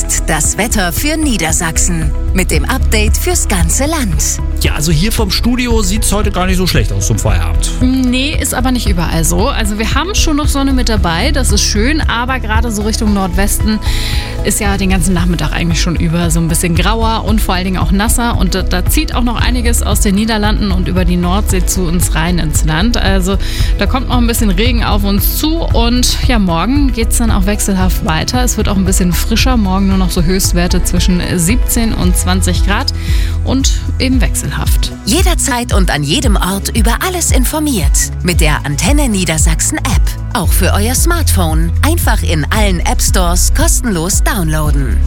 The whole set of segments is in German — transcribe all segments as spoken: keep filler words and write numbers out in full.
jetzt das Wetter für Niedersachsen mit dem Update fürs ganze Land. Ja, also hier vom Studio sieht es heute gar nicht so schlecht aus zum Feierabend. Nee, ist aber nicht überall so. Also wir haben schon noch Sonne mit dabei, das ist schön, aber gerade so Richtung Nordwesten ist ja den ganzen Nachmittag eigentlich schon über so ein bisschen grauer und vor allen Dingen auch nasser. Und da, da zieht auch noch einiges aus den Niederlanden und über die Nordsee zu uns rein ins Land. Also da kommt noch ein bisschen Regen auf uns zu und ja, morgen geht es dann auch wechselhaft weiter. Es wird auch ein bisschen frischer, morgen nur noch so Höchstwerte zwischen siebzehn und zwanzig Grad und eben wechselhaft. Jederzeit und an jedem Ort über alles informiert. Mit der Antenne Niedersachsen App. Auch für euer Smartphone. Einfach in allen App Stores kostenlos downloaden.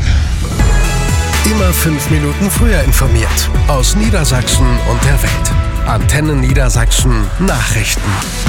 Immer fünf Minuten früher informiert. Aus Niedersachsen und der Welt. Antenne Niedersachsen Nachrichten.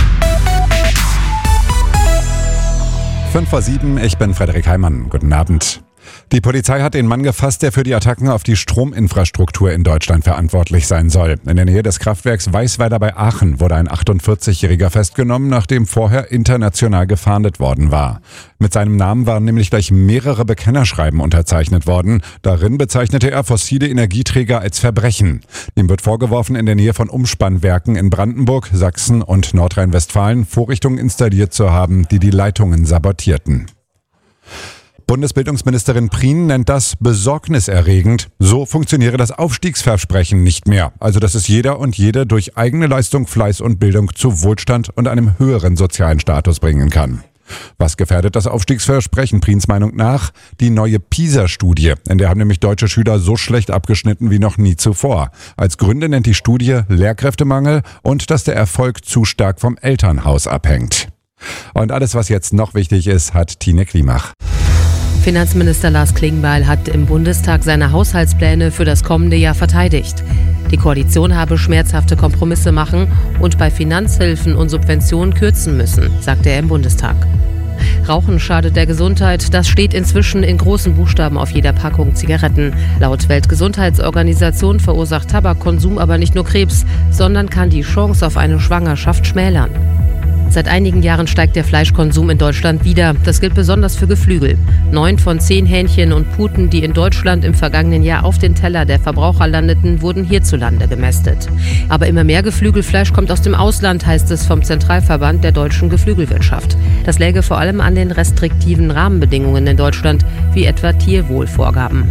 fünf vor sieben, ich bin Frederik Heimann. Guten Abend. Die Polizei hat den Mann gefasst, der für die Attacken auf die Strominfrastruktur in Deutschland verantwortlich sein soll. In der Nähe des Kraftwerks Weißweiler bei Aachen wurde ein achtundvierzigjähriger festgenommen, nachdem vorher international gefahndet worden war. Mit seinem Namen waren nämlich gleich mehrere Bekennerschreiben unterzeichnet worden. Darin bezeichnete er fossile Energieträger als Verbrechen. Ihm wird vorgeworfen, in der Nähe von Umspannwerken in Brandenburg, Sachsen und Nordrhein-Westfalen Vorrichtungen installiert zu haben, die die Leitungen sabotierten. Bundesbildungsministerin Prien nennt das besorgniserregend. So funktioniere das Aufstiegsversprechen nicht mehr. Also, dass es jeder und jede durch eigene Leistung, Fleiß und Bildung zu Wohlstand und einem höheren sozialen Status bringen kann. Was gefährdet das Aufstiegsversprechen Priens Meinung nach? Die neue PISA-Studie. In der haben nämlich deutsche Schüler so schlecht abgeschnitten wie noch nie zuvor. Als Gründe nennt die Studie Lehrkräftemangel und dass der Erfolg zu stark vom Elternhaus abhängt. Und alles, was jetzt noch wichtig ist, hat Tine Klimach. Finanzminister Lars Klingbeil hat im Bundestag seine Haushaltspläne für das kommende Jahr verteidigt. Die Koalition habe schmerzhafte Kompromisse machen und bei Finanzhilfen und Subventionen kürzen müssen, sagte er im Bundestag. Rauchen schadet der Gesundheit, das steht inzwischen in großen Buchstaben auf jeder Packung Zigaretten. Laut Weltgesundheitsorganisation verursacht Tabakkonsum aber nicht nur Krebs, sondern kann die Chance auf eine Schwangerschaft schmälern. Seit einigen Jahren steigt der Fleischkonsum in Deutschland wieder. Das gilt besonders für Geflügel. Neun von zehn Hähnchen und Puten, die in Deutschland im vergangenen Jahr auf den Teller der Verbraucher landeten, wurden hierzulande gemästet. Aber immer mehr Geflügelfleisch kommt aus dem Ausland, heißt es vom Zentralverband der deutschen Geflügelwirtschaft. Das läge vor allem an den restriktiven Rahmenbedingungen in Deutschland, wie etwa Tierwohlvorgaben.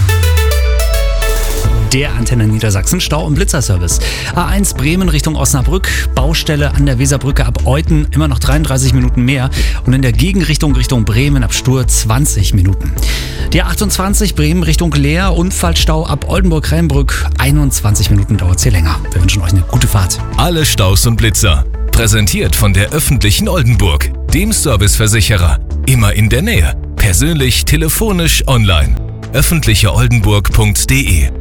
Der Antenne Niedersachsen Stau- und Blitzerservice. A eins Bremen Richtung Osnabrück, Baustelle an der Weserbrücke ab Euthen, immer noch dreiunddreißig Minuten mehr. Und in der Gegenrichtung Richtung Bremen ab Stur zwanzig Minuten. Die A achtundzwanzig Bremen Richtung Leer, Unfallstau ab Oldenburg-Rheinbrück, einundzwanzig Minuten dauert es hier länger. Wir wünschen euch eine gute Fahrt. Alle Staus und Blitzer. Präsentiert von der öffentlichen Oldenburg, dem Serviceversicherer. Immer in der Nähe. Persönlich, telefonisch, online. öffentliche oldenburg punkt de.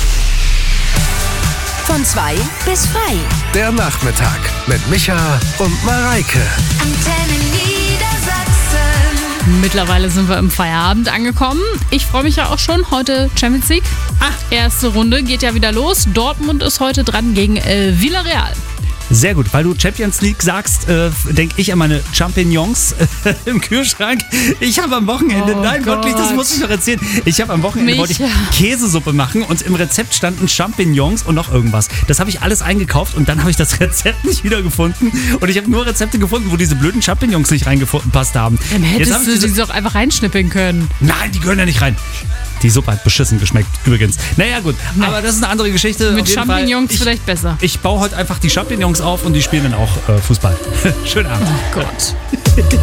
Von zwei bis frei. Der Nachmittag mit Micha und Mareike. Antenne Niedersachsen. Mittlerweile sind wir im Feierabend angekommen. Ich freue mich ja auch schon. Heute Champions League. Ah, erste Runde geht ja wieder los. Dortmund ist heute dran gegen äh, Villarreal. Sehr gut, weil du Champions League sagst, äh, denke ich an meine Champignons äh, im Kühlschrank. Ich habe am Wochenende, oh nein, Gott. wirklich, das muss ich noch erzählen. Ich habe am Wochenende wollte ich Käsesuppe machen und im Rezept standen Champignons und noch irgendwas. Das habe ich alles eingekauft und dann habe ich das Rezept nicht wiedergefunden und ich habe nur Rezepte gefunden, wo diese blöden Champignons nicht reingepasst haben. Dann hättest Jetzt du die doch einfach reinschnippeln können. Nein, die gehören ja nicht rein. Die Suppe hat beschissen geschmeckt, übrigens. Naja, gut, Nein. aber das ist eine andere Geschichte. Mit Auf jeden Champignons Fall. Ich, vielleicht besser. Ich baue heute einfach die Champignons auf und die spielen dann auch äh, Fußball. Schönen Abend. Oh Gott.